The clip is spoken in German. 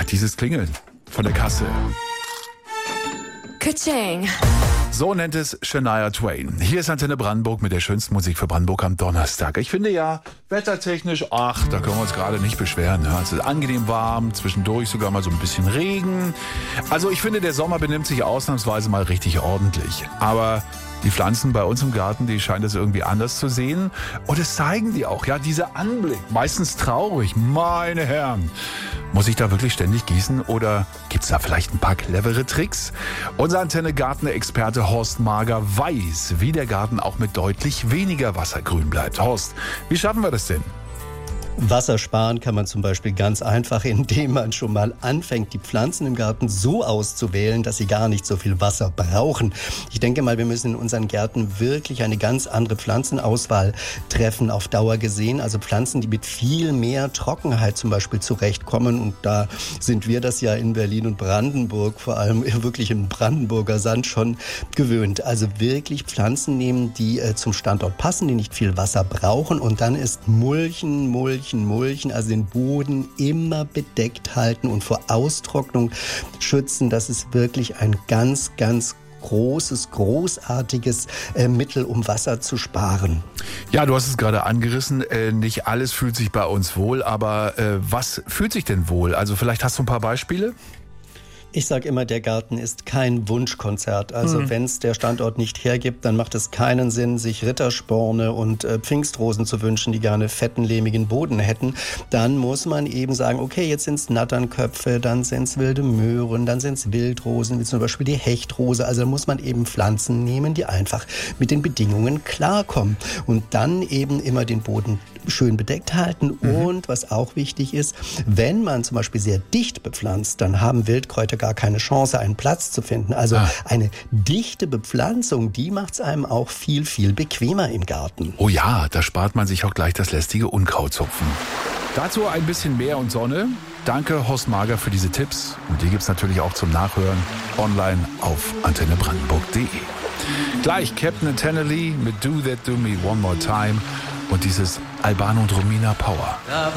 dieses Klingeln von der Kasse. Ka-ching. So nennt es Shania Twain. Hier ist Antenne Brandenburg mit der schönsten Musik für Brandenburg am Donnerstag. Ich finde ja, wettertechnisch, da können wir uns gerade nicht beschweren. Ja. Es ist angenehm warm, zwischendurch sogar mal so ein bisschen Regen. Also ich finde, der Sommer benimmt sich ausnahmsweise mal richtig ordentlich. Aber die Pflanzen bei uns im Garten, die scheinen das irgendwie anders zu sehen. Und es zeigen die auch, ja, dieser Anblick, meistens traurig, meine Herren. Muss ich da wirklich ständig gießen oder gibt's da vielleicht ein paar clevere Tricks? Unser Antenne-Garten-Experte Horst Mager weiß, wie der Garten auch mit deutlich weniger Wasser grün bleibt. Horst, wie schaffen wir das denn? Wasser sparen kann man zum Beispiel ganz einfach, indem man schon mal anfängt, die Pflanzen im Garten so auszuwählen, dass sie gar nicht so viel Wasser brauchen. Ich denke mal, wir müssen in unseren Gärten wirklich eine ganz andere Pflanzenauswahl treffen, auf Dauer gesehen. Also Pflanzen, die mit viel mehr Trockenheit zum Beispiel zurechtkommen. Und da sind wir das ja in Berlin und Brandenburg, vor allem wirklich im Brandenburger Sand schon gewöhnt. Also wirklich Pflanzen nehmen, die zum Standort passen, die nicht viel Wasser brauchen. Und dann ist Mulchen, also den Boden immer bedeckt halten und vor Austrocknung schützen. Das ist wirklich ein ganz, ganz großartiges Mittel, um Wasser zu sparen. Ja, du hast es gerade angerissen. Nicht alles fühlt sich bei uns wohl, aber was fühlt sich denn wohl? Also vielleicht hast du ein paar Beispiele? Ich sage immer, der Garten ist kein Wunschkonzert. Also wenn es der Standort nicht hergibt, dann macht es keinen Sinn, sich Rittersporne und Pfingstrosen zu wünschen, die gerne fetten, lehmigen Boden hätten. Dann muss man eben sagen, okay, jetzt sind es Natternköpfe, dann sind es wilde Möhren, dann sind es Wildrosen, wie zum Beispiel die Hechtrose. Also muss man eben Pflanzen nehmen, die einfach mit den Bedingungen klarkommen. Und dann eben immer den Boden schön bedeckt halten. Und was auch wichtig ist, wenn man zum Beispiel sehr dicht bepflanzt, dann haben Wildkräuter gar keine Chance, einen Platz zu finden. Also eine dichte Bepflanzung, die macht es einem auch viel, viel bequemer im Garten. Oh ja, da spart man sich auch gleich das lästige Unkrautzupfen. Dazu ein bisschen mehr und Sonne. Danke Horst Mager für diese Tipps. Und die gibt's natürlich auch zum Nachhören online auf antennebrandenburg.de. Gleich Captain Tennelly mit Do That Do Me One More Time und dieses Albano und Romina Power.